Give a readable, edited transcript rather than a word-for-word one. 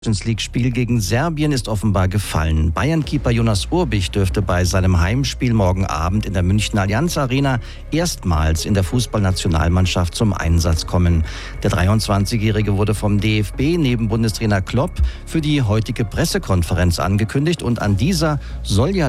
League-Spiel gegen Serbien ist offenbar gefallen. Bayern-Keeper Jonas Urbich dürfte bei seinem Heimspiel morgen Abend in der Münchner Allianz Arena erstmals in der Fußballnationalmannschaft zum Einsatz kommen. Der 23-Jährige wurde vom DFB neben Bundestrainer Klopp für die heutige Pressekonferenz angekündigt und an dieser soll ja